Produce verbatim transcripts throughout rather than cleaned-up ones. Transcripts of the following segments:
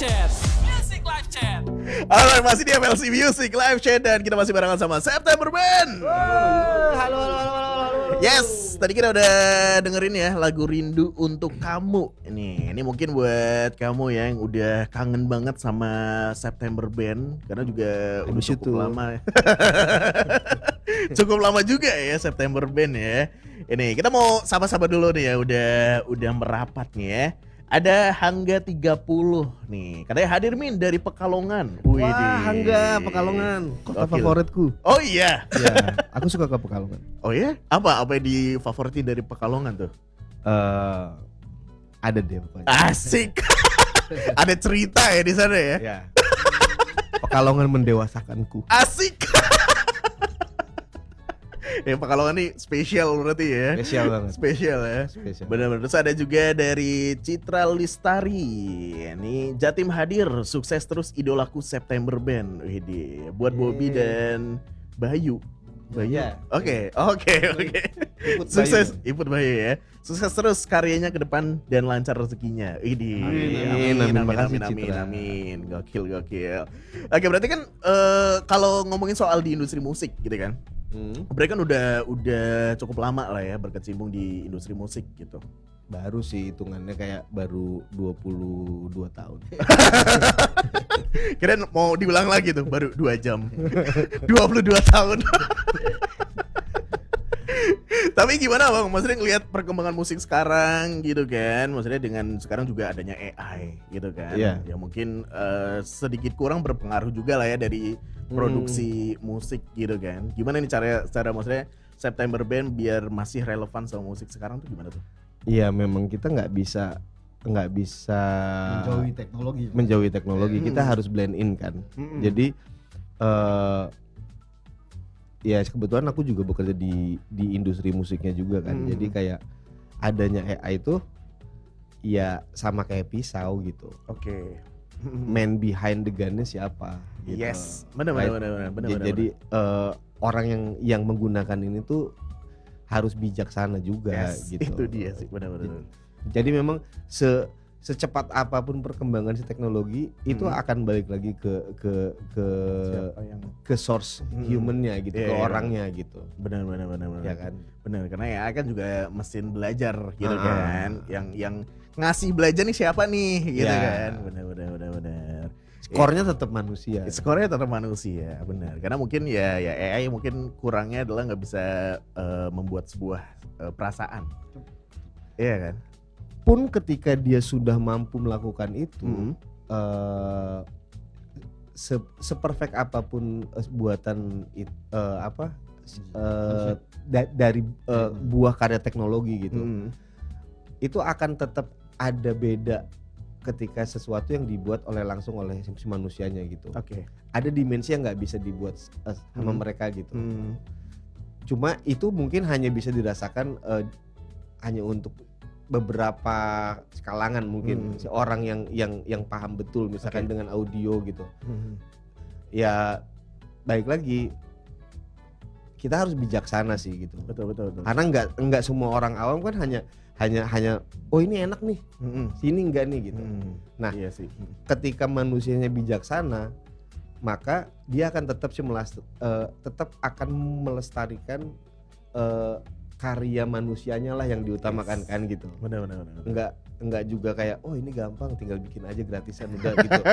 Chat. Music Live Chat. Alright, masih di M L C Music Live Chat dan kita masih barengan sama September Band. Halo, halo, halo, halo, halo. Yes, tadi kita udah dengerin ya lagu Rindu Untuk Kamu. Ini, ini mungkin buat kamu ya yang udah kangen banget sama September Band karena juga udah cukup itu. lama. Cukup lama juga ya September Band ya. Ini kita mau sapa-sapa dulu nih ya, udah udah merapat nih ya. Ada Hangga tiga puluh nih. Katanya hadir Min dari Pekalongan. Wih, Wah, Hangga Pekalongan, kota Gokil. favoritku. Oh iya. Ya, aku suka ke Pekalongan. Oh ya? Apa apa yang difavoritin dari Pekalongan tuh? Eh, ada deh pokoknya. Asik. Ada cerita ya di sana ya. Ya. Pekalongan mendewasakanku. Asik. Ya Pekalongan nih spesial berarti ya. Spesial banget. Spesial ya. Spesial. Benar-benar. Terus ada juga dari Citra Listari. Ini Jatim hadir, sukses terus idolaku September Band. Widih, buat Bobby dan Bayu. Bayu. Ya. Oke, oke, oke. Ikut Sukses, ikut Bayu ya. Sukses terus karyanya ke depan dan lancar rezekinya. Widih. Amin, amin, amin, makasih, amin, amin, Citra. amin. Gokil, gokil. Oke, berarti kan eh, kalau ngomongin soal di industri musik gitu kan. Hmm, Mereka kan udah udah cukup lama lah ya berkecimpung di industri musik gitu. baru sih hitungannya kayak baru dua puluh dua tahun. Kirain mau diulang lagi tuh baru dua jam. dua puluh dua tahun. Tapi gimana Bang? Maksudnya ngelihat perkembangan musik sekarang gitu kan. Maksudnya dengan sekarang juga adanya A I gitu kan. Iya. Ya mungkin eh, sedikit kurang berpengaruh juga lah ya dari produksi musik gitu kan. Gimana nih cara cara maksudnya September Band biar masih relevan sama musik sekarang tuh gimana tuh? Iya, memang kita nggak bisa nggak bisa menjauhi teknologi. menjauhi teknologi. Hmm. Kita harus blend in kan. Mm-mm. Jadi eh ya kebetulan aku juga bekerja di di industri musiknya juga kan. Hmm. Jadi kayak adanya A I itu ya sama kayak pisau gitu. Oke. Man behind the gun-nya siapa? Gitu. Yes, benar benar Right? benar benar benar. Ja- benar, Jadi eh, orang yang yang menggunakan ini tuh harus bijaksana juga yes, gitu. itu dia sih benar benar. Jadi memang se secepat apapun perkembangan si teknologi itu Hmm. akan balik lagi ke ke ke Siapa yang ke source Hmm. human-nya gitu, Iya, ke iya. orangnya gitu. benar benar benar benar. Ya kan? Benar, karena ya kan juga mesin belajar gitu Ah. kan. Yang yang ngasih belajar nih siapa nih gitu Ya. kan. Benar benar benar benar. Skornya tetap manusia. Skornya tetap manusia, benar. Karena mungkin ya ya A I mungkin kurangnya adalah nggak bisa eh, membuat sebuah eh, perasaan. Iya kan? Pun ketika dia sudah mampu melakukan itu, Mhm. eh, se seperfect apapun eh, buatan it- eh, apa eh, da- dari eh, buah karya teknologi gitu, Mhm. itu akan tetap ada beda ketika sesuatu yang dibuat oleh langsung oleh si manusianya gitu. Oke. Ada dimensi yang nggak bisa dibuat eh, sama Hmm. mereka gitu. Hmm. Cuma itu mungkin hanya bisa dirasakan eh, hanya untuk beberapa kalangan mungkin Hmm. orang yang yang yang paham betul misalkan Oke. dengan audio gitu. Hmm. Ya baik lagi kita harus bijaksana sih gitu. Betul betul betul. Karena nggak nggak semua orang awam kan hanya hanya hanya oh ini enak nih, Mhm. sini enggak nih gitu. Hmm. Nah, iya sih. ketika manusianya bijaksana, maka dia akan tetap sih melas- eh, tetap akan melestarikan eh, karya manusianya lah yang diutamakan Yes. kan gitu. Benar benar benar. Enggak enggak juga kayak oh ini gampang tinggal bikin aja gratisan udah gitu.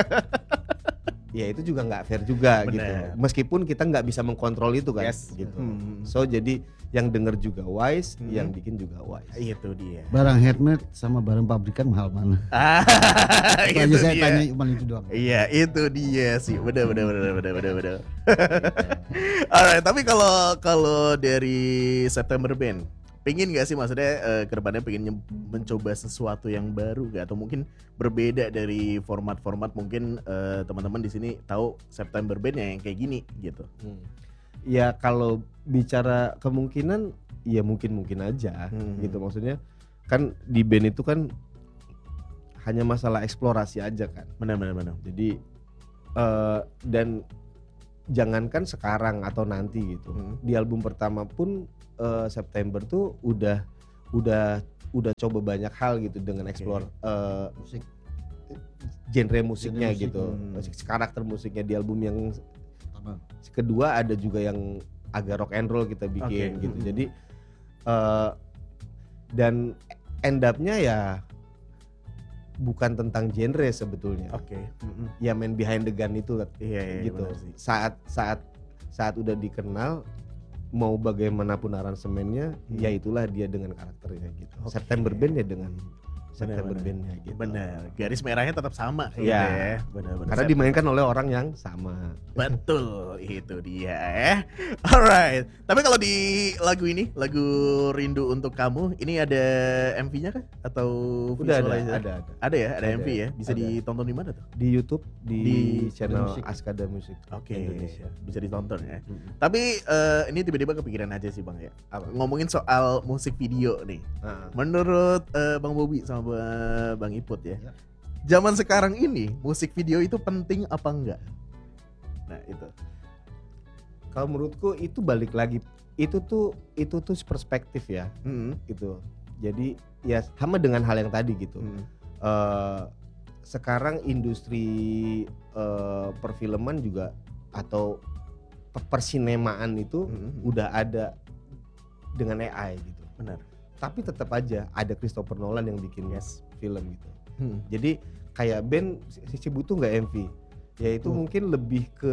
Ya itu juga nggak fair juga Benar. gitu. Meskipun kita nggak bisa mengkontrol itu kan Yes. gitu. Hmm. So jadi yang denger juga wise, Hmm. yang bikin juga wise. Itu dia. Barang handmade sama barang pabrikan mahal mana? Ah, Itu aja itu saya dia. tanya cuma itu doang. Iya, itu dia sih. Benar benar benar benar benar benar. Alright, tapi kalau kalau dari September Band, pengen gak sih maksudnya eh, ke depannya pengen nyem- mencoba sesuatu yang baru gak atau mungkin berbeda dari format-format mungkin eh, teman-teman di sini tahu September Band ya yang kayak gini gitu. Hmm. Ya kalau bicara kemungkinan ya mungkin-mungkin aja Hmm. gitu, maksudnya kan di band itu kan hanya masalah eksplorasi aja kan. Benar benar benar. Jadi eh, dan jangankan sekarang atau nanti gitu. Hmm. Di album pertama pun eh, September tuh udah udah udah coba banyak hal gitu dengan explore eh, Musik. genre musiknya Genre musik, gitu, hmm. karakter musiknya di album yang Sama. kedua ada juga yang agak rock and roll kita bikin Oke. gitu. Hmm. Jadi uh, dan end up-nya ya bukan tentang genre sebetulnya. Oke. Mm-mm. Ya main behind the gun itu Iya, iya, gitu. benar sih. Saat saat saat udah dikenal mau bagaimanapun aransemennya, Hmm. ya itulah dia dengan karakternya gitu. Oke. September Band ya dengan September Benar, Band-nya gitu. Benar, garis merahnya tetap sama. Iya. ya. Benar-benar. Karena dimainkan oleh orang yang sama. Betul, itu dia ya. Alright. Tapi kalau di lagu ini, lagu Rindu Untuk Kamu, ini ada M V-nya kah? Atau Udah ada, visualizer? ada, ada. Ada ya, ada, Ada, M V ya. Bisa ada. ditonton di mana tuh? Di YouTube di, Di channel Musik. Askada Musik Oke, Indonesia. bisa ditonton ya. Mm. Tapi eh, ini tiba-tiba kepikiran aja sih Bang ya. Apa? Ngomongin soal musik video nih. Nah, Menurut eh, Bang Bobi sama Ba- Bang Iput ya, Ya. zaman sekarang ini musik video itu penting apa enggak? Nah itu. kalau menurutku itu balik lagi, itu tuh itu tuh perspektif ya, Mm-mm. gitu. Jadi ya sama dengan hal yang tadi gitu. Mm. Eh, sekarang industri eh, perfilman juga atau pe- persinemaan itu Mm-mm. udah ada dengan A I gitu. Benar. Tapi tetap aja ada Christopher Nolan yang bikin Yes. film gitu. Hmm. Jadi kayak band sisi butuh nggak M V, yaitu Hmm. mungkin lebih ke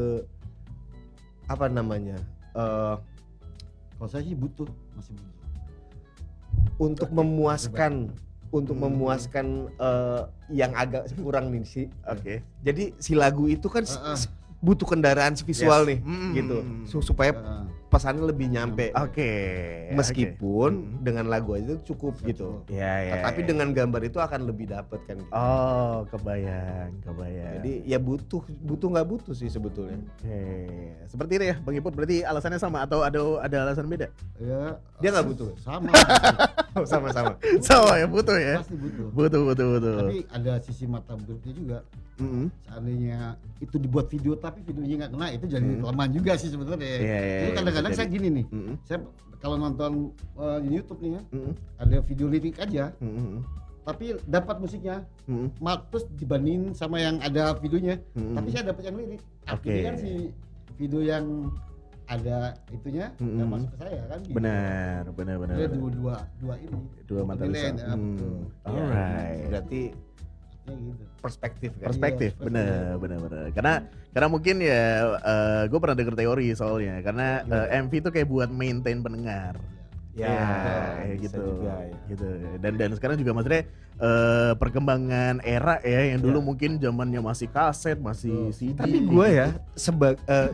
apa namanya eh, Kalau saya sih butuh, masih butuh. untuk memuaskan, untuk Hmm. memuaskan eh, yang agak kurang nih sih. Oke. Jadi si lagu itu kan s- Heeh. s- butuh kendaraan visual Yes. nih, Mm. gitu, Su- supaya Heeh. pesannya lebih nyampe. Oke. Meskipun oke. Mm. dengan lagu aja itu cukup gitu. Ya ya. Tapi ya. dengan gambar itu akan lebih dapet kan. Gitu. Oh kebayang, kebayang. Jadi ya butuh, butuh nggak butuh sih sebetulnya. Oke. Seperti itu ya, Bang Iput. Berarti alasannya sama atau ada ada alasan beda? Ya, Dia nggak butuh. sama. Oh, sama-sama. Sama ya, butuh ya. Pasti butuh. Butuh, butuh, butuh. Tapi ada sisi mata buruknya juga. Mm-mm. Seandainya itu dibuat video tapi videonya nggak kena, itu jadi Hmm. kelemahan juga sih sebenarnya. Iya, iya, Jadi iya, kadang-kadang bisa saya jadi. gini nih, Mm-mm. saya kalau nonton uh, di YouTube nih ya, Mm-mm. ada video lirik aja, Mm-mm. tapi dapat musiknya, Mm-mm. mal- terus dibandingin sama yang ada videonya, Mm-mm. tapi saya dapat yang lirik. Oke. Artinya kan si video yang ada itunya nggak Mm-mm. masuk ke saya kan? Gitu. Benar, benar, benar. Jadi benar. dua dua dua ini. Dua mata penilaian, pisau. ya, Hmm. betul. Iya. Alright. Berarti Kayak gitu. perspektif kan. Perspektif, Iya, benar, perspektif. benar, benar. Karena karena mungkin ya, gue pernah denger teori soalnya. Karena Gimana? eh, M V itu kayak buat maintain pendengar. Ya, kayak bisa gitu, juga ya. gitu. Dan dan sekarang juga maksudnya eh, perkembangan era ya, yang dulu Ya. mungkin zamannya masih kaset, masih C D. Tapi gue ya sebag eh,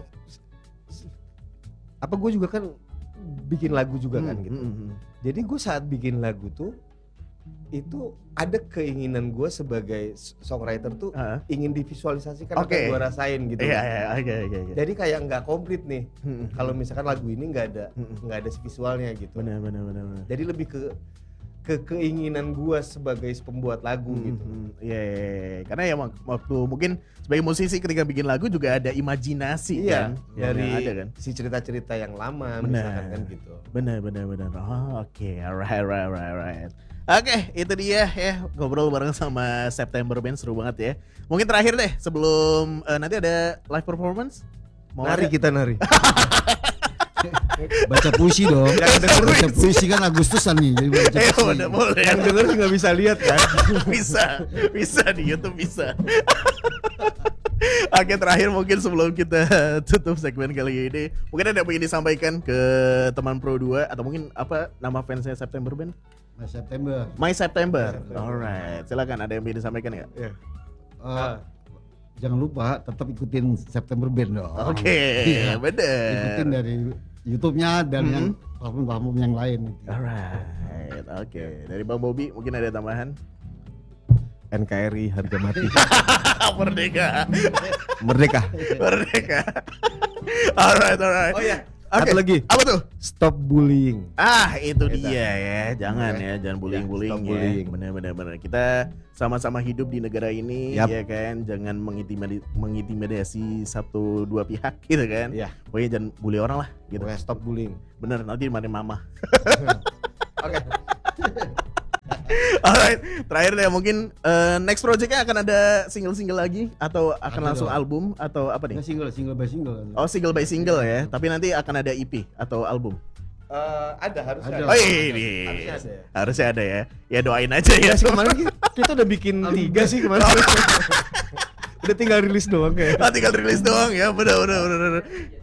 apa gue juga kan bikin lagu juga kan Hmm, gitu. hmm, hmm. Jadi gue saat bikin lagu tuh itu ada keinginan gue sebagai songwriter tuh Ah, ingin divisualisasikan apa Oke. yang gue rasain gitu. Iya, iya, oke, oke, oke. Jadi kayak nggak komplit nih. Hmm, Kalau misalkan lagu ini nggak ada hmm. nggak ada visualnya gitu. benar, benar, benar, benar. Jadi lebih ke ke keinginan gue sebagai pembuat lagu Hmm, gitu. hmm, Iya, iya, iya. Karena ya wak- waktu mungkin sebagai musisi ketika bikin lagu juga ada imajinasi Iya, kan, yang dari ada kan. si cerita-cerita yang lama Benar. misalkan kan gitu. Benar, benar, benar. Oh, oke, alright, alright, alright, alright. Oke, itu dia ya, ngobrol bareng sama September Band, seru banget ya. Mungkin terakhir deh sebelum eh, nanti ada live performance. Mau Nari ada? kita nari. Baca puisi dong. Yang denger Baca puisi kan Agustusan nih, jadi baca Eh, puisi. udah boleh. Yang denger juga bisa lihat kan. bisa, bisa di YouTube bisa. Oke, terakhir mungkin sebelum kita tutup segmen kali ini, mungkin ada yang ingin disampaikan ke teman Pro dua atau mungkin apa nama fansnya September Band? Nah, September. My September. September. Alright, silakan, ada yang ingin disampaikan nggak? Iya. Eh, jangan lupa tetap ikutin September Band dong. Oke, Iya. bener. Ikutin dari YouTube-nya dan Mhm. yang platform-platform yang lain. Alright, oke. Dari Bang Bobi mungkin ada tambahan? N K R I harga mati. Merdeka, Merdeka. merdeka. Alright, alright. Oh ya, Oke. satu lagi. Apa tuh? Stop bullying. Ah, itu Itu. dia ya. Jangan Oke. ya, jangan bullying-bullying Ya, stop ya. bullying. Benar-benar benar. Kita sama-sama hidup di negara ini Yap. ya kan. Jangan mengintimidasi, mengintimidasi satu dua pihak gitu kan. Iya. Pokoknya jangan bully orang lah gitu. Pokoknya stop bullying. Bener, nanti dimarahin mama. Oke. Alright, terakhir deh mungkin eh, next projectnya akan ada single-single lagi atau akan Ada langsung dong. album atau apa nih? Nggak single, single by single. Oh single by single ya, tapi nanti akan ada E P atau album. Eh, ada harus Ada. ada. Oh ini Harusnya ada ya. harusnya ada ya. Ya doain aja ya. Ya sih kemarin kita, kita udah bikin tiga sih kemarin. Udah tinggal rilis doang kayak. Ah, tinggal rilis doang ya, bener bener bener. bener.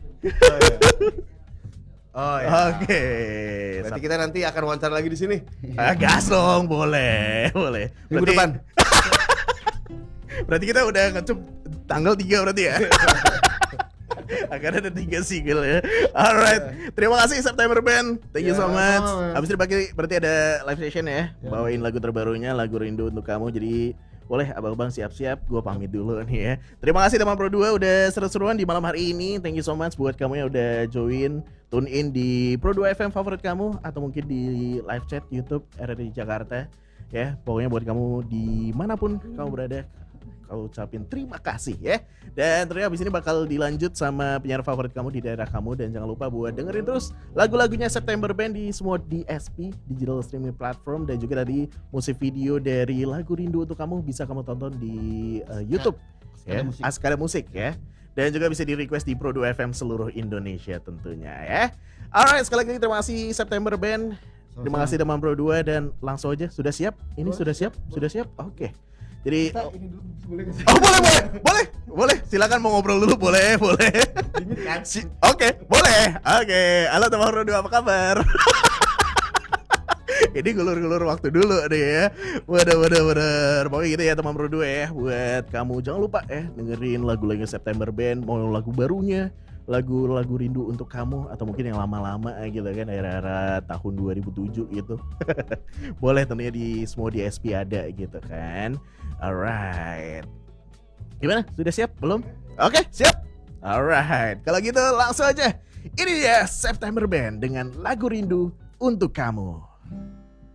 Oh ya. Oke. Berarti kita nanti akan wawancara lagi di sini Ah, gas dong, boleh, boleh. minggu Berarti- depan. Berarti kita udah ngecup tanggal tiga berarti ya. Akan ada tiga single ya. Alright, terima kasih September Band. Thank you Ya, so much. sama-sama. Abis itu berarti, berarti ada live session ya. Bawain lagu terbarunya, lagu Rindu Untuk Kamu. Jadi boleh abang-abang siap-siap. Gue pamit dulu nih ya. Terima kasih teman Pro dua udah seru-seruan di malam hari ini. Thank you so much buat kamu yang udah join, tune in di Pro dua F M favorit kamu atau mungkin di live chat YouTube R R I Jakarta. Ya, pokoknya buat kamu dimanapun kamu berada, kau ucapin terima kasih ya. Dan ternyata abis ini bakal dilanjut sama penyiar favorit kamu di daerah kamu. Dan jangan lupa buat dengerin terus lagu-lagunya September Band di semua D S P, digital streaming platform. Dan juga tadi musik video dari lagu Rindu Untuk Kamu bisa kamu tonton di uh, YouTube ya, Askada Musik. Askada Musik ya. Dan juga bisa di request di Pro dua F M seluruh Indonesia tentunya ya. Alright, sekali lagi terima kasih September Band. Terima kasih teman Pro dua dan langsung aja. Sudah siap? Ini sudah siap? Sudah siap? Oke. Jadi Kita ini dulu boleh nggak sih? oh boleh boleh boleh boleh silakan mau ngobrol dulu boleh boleh. Si- Oke boleh. Oke. Halo teman Pro dua apa kabar? Ini gulur-gulur waktu dulu deh ya. Waduh waduh waduh. Pokoknya gitu ya teman Pro dua ya. Buat kamu jangan lupa ya dengerin lagu-lagu September Band, mau lagu barunya, lagu-lagu Rindu Untuk Kamu atau mungkin yang lama-lama gitu kan, era-era tahun dua ribu tujuh gitu. Boleh tentunya di semua D S P ada gitu kan. Alright. Gimana? Sudah siap? Belum? Oke, siap. Alright. Kalau gitu langsung aja. Ini dia September Band dengan lagu Rindu Untuk Kamu.